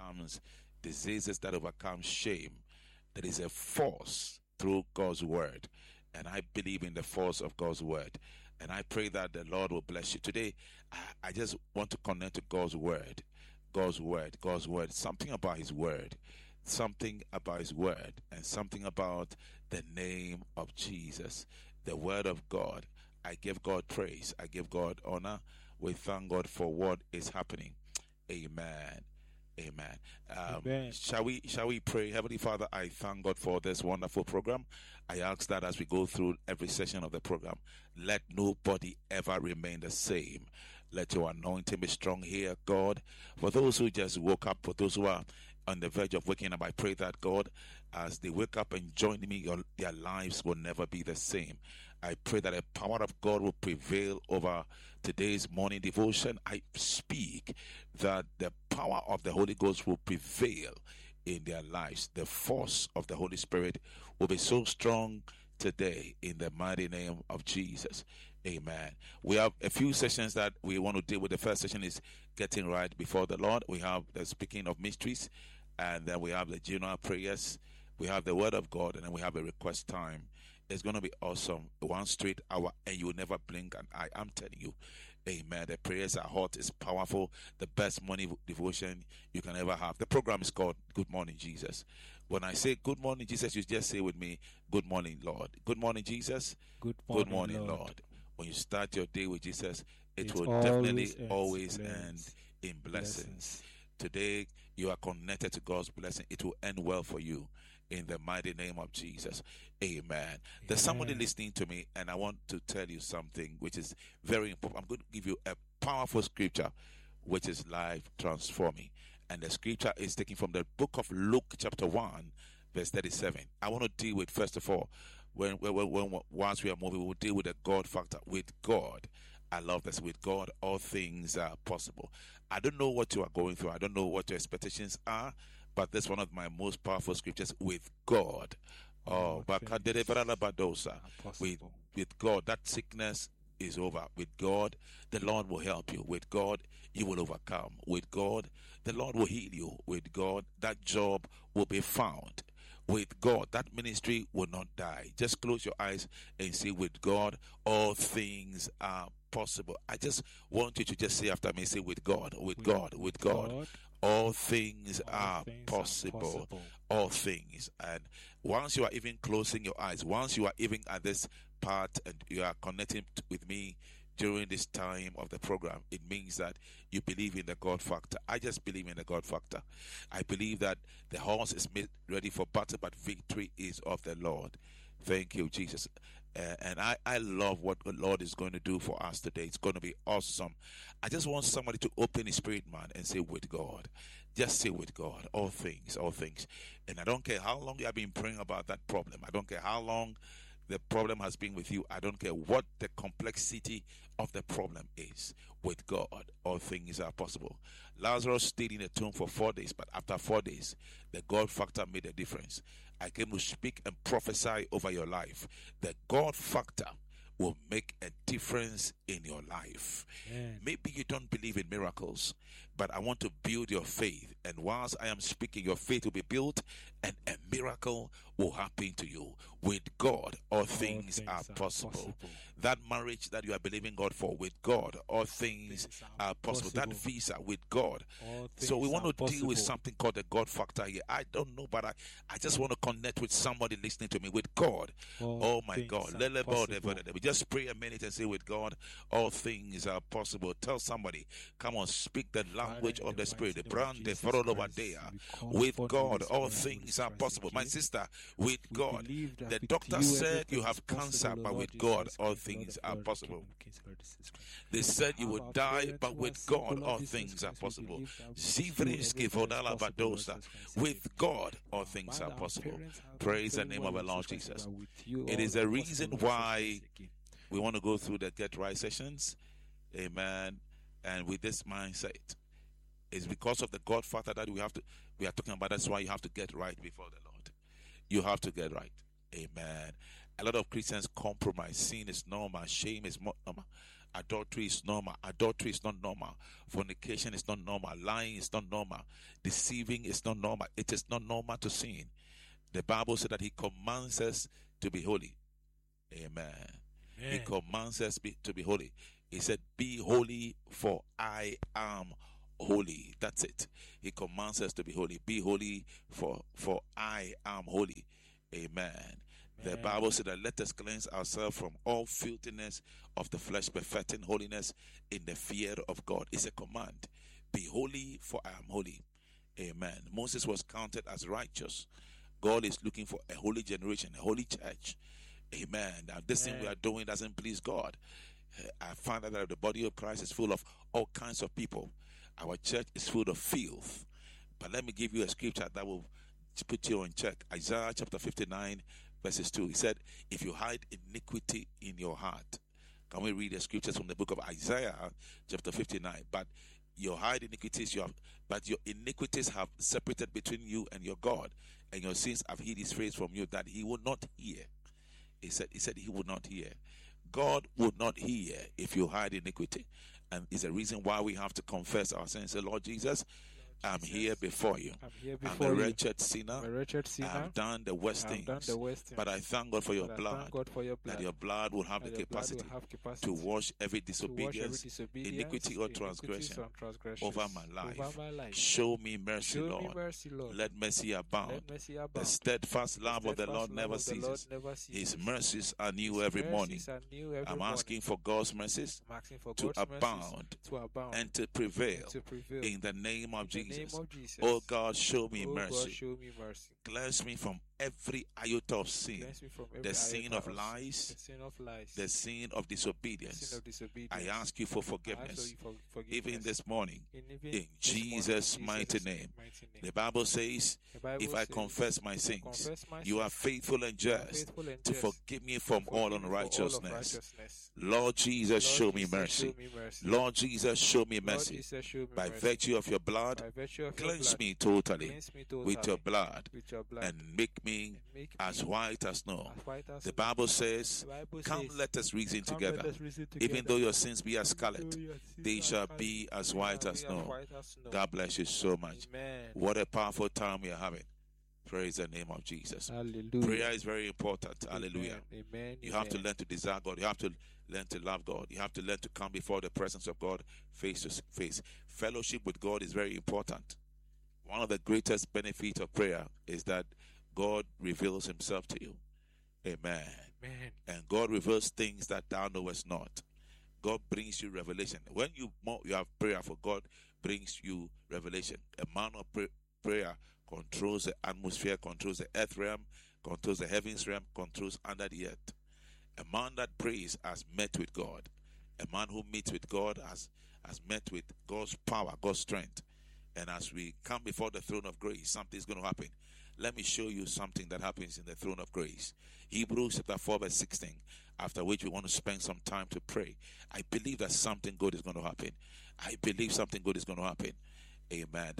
overcomes diseases, that overcomes shame. There is a force through God's word. And I believe in the force of God's word. And I pray that the Lord will bless you. Today, I just want to connect to God's word. God's word, God's word. Something about his word. Something about his word. And something about the name of Jesus. The word of God. I give God praise. I give God honor. We thank God for what is happening. Amen. Amen. Amen. Shall we pray? Heavenly Father, I thank God for this wonderful program. I ask that as we go through every session of the program, let nobody ever remain the same. Let your anointing be strong here, God. For those who just woke up, for those who are on the verge of waking up, I pray that, God, as they wake up and join me, their lives will never be the same. I pray that the power of God will prevail over today's morning devotion. I speak that the power of the Holy Ghost will prevail in their lives. The force of the Holy Spirit will be so strong today in the mighty name of Jesus. Amen. We have a few sessions that we want to deal with. The first session is getting right before the Lord. We have the speaking of mysteries, and then we have the general prayers. We have the word of God, and then we have a request time. It's going to be awesome. 1 straight hour, and you will never blink an eye. I'm telling you. Amen. The prayers are hot. It's powerful. The best morning devotion you can ever have. The program is called Good Morning Jesus. When I say Good Morning Jesus, you just say with me, Good Morning Lord. Good morning Jesus. Good morning Lord. When you start your day with Jesus, it will definitely always end in blessings. Today, you are connected to God's blessing. It will end well for you. In the mighty name of Jesus. Amen. There's somebody listening to me, and I want to tell you something which is very important. I'm going to give you a powerful scripture which is life transforming. And the scripture is taken from the book of Luke chapter 1 verse 37. I want to deal with, first of all, once we are moving, we'll deal with the God factor. With God, I love this. With God, all things are possible. I don't know what you are going through. I don't know what your expectations are. But that's one of my most powerful scriptures. With God, with God, that sickness is over. With God, the Lord will help you. With God, you will overcome. With God, the Lord will heal you. With God, that job will be found. With God, that ministry will not die. Just close your eyes and say, with God, all things are possible. I just want you to just say after me, say, with God, with God, with God. All things are possible. All things. And once you are even closing your eyes, once you are even at this part and you are connecting with me during this time of the program, it means that you believe in the God factor. I just believe in the God factor. I believe that the horse is made ready for battle, but victory is of the Lord. Thank you, Jesus. And I love what the Lord is going to do for us today. It's going to be awesome. I just want somebody to open his spirit, man, and say, with God. Just say, with God. All things, all things. And I don't care how long you have been praying about that problem. I don't care how long the problem has been with you. I don't care what the complexity of the problem is. With God, all things are possible. Lazarus stayed in the tomb for 4 days, but after 4 days, the God factor made a difference. I came to speak and prophesy over your life. The God factor will make a difference in your life. Maybe you don't believe in miracles, but I want to build your faith. And whilst I am speaking, your faith will be built and a miracle will happen to you. With God, all things are possible. That marriage that you are believing God for, with God, all things are possible. That visa, with God. So we want to deal with something called the God factor here. I don't know, but I just want to connect with somebody listening to me. With God, oh my God. We just pray a minute and say, with God, all things are possible. Tell somebody, come on, speak the language of the Spirit. With God, all things are possible. My sister, with God, the doctor said you have cancer, but with God, all things are possible. They said you would die, but with God, all things are possible. With God, all things are possible. Praise the name of the Lord Jesus. It is a reason why we want to go through the Get Right sessions. Amen. And with this mindset, it's because of the God factor that we are talking about. That's why you have to get right before the Lord. You have to get right. Amen. A lot of Christians compromise. Sin is normal. Shame is normal. Adultery is normal. Adultery is not normal. Fornication is not normal. Lying is not normal. Deceiving is not normal. It is not normal to sin. The Bible said that he commands us to be holy. Amen. He commands us to be holy. He said, be holy, for I am holy. That's it. He commands us to be holy. Be holy, for I am holy. Amen. The Bible said that let us cleanse ourselves from all filthiness of the flesh, perfecting holiness in the fear of God. It's a command. Be holy, for I am holy. Amen. Moses was counted as righteous. God is looking for a holy generation, a holy church. Amen. Now, this thing we are doing doesn't please God. I find out that the body of Christ is full of all kinds of people. Our church is full of filth. But let me give you a scripture that will put you on check. Isaiah chapter 59, verses 2. He said, if you hide iniquity in your heart. Can we read the scriptures from the book of Isaiah chapter 59? But your hide iniquities, but your iniquities have separated between you and your God, and your sins have hid his face from you, that he will not hear. He said he would not hear. God would not hear if you hide iniquity. And it's a reason why we have to confess our sins. Say, Lord Jesus, I'm here before you. I'm a wretched sinner. I have done the worst things. But I thank God for your blood. That your blood will have the capacity to wash every disobedience, iniquity, or transgression over my life. Show me mercy, Lord. Let mercy abound. The steadfast love of the Lord never ceases. His mercies are new every morning. I'm asking for God's mercies to abound and to prevail in the name of Jesus. Oh God, show me mercy. Cleanse me from every iota of sin, the sin of lies, the sin of disobedience. I ask you for forgiveness, even this morning, in Jesus' mighty name. The Bible says, if I confess my sins, you are faithful and just to forgive me from all unrighteousness. Lord Jesus, show me mercy. Lord Jesus, show me mercy. By virtue of your blood, cleanse me totally with your blood and make me as white as snow. The Bible says, come, let us reason together. Even though your sins be as scarlet, they shall be as white as snow. God bless you so much. What a powerful time we are having. Praise the name of Jesus. Hallelujah. Prayer is very important. Hallelujah. Amen. You have to learn to desire God. You have to learn to love God. You have to learn to come before the presence of God face to face. Fellowship with God is very important. One of the greatest benefits of prayer is that God reveals himself to you. Amen. Amen. And God reveals things that thou knowest not. God brings you revelation. When you have prayer for God, brings you revelation. A man of prayer controls the atmosphere, controls the earth realm, controls the heavens realm, controls under the earth. A man that prays has met with God. A man who meets with God has met with God's power, God's strength. And as we come before the throne of grace, something's going to happen. Let me show you something that happens in the throne of grace. Hebrews chapter 4 verse 16, after which we want to spend some time to pray. I believe that something good is going to happen. I believe something good is going to happen. Amen.